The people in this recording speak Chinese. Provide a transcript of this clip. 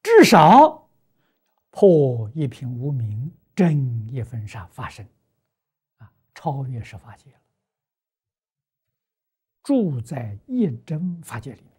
至少破一品无明，正一分善发生，超越十法界了，住在一真法界里面。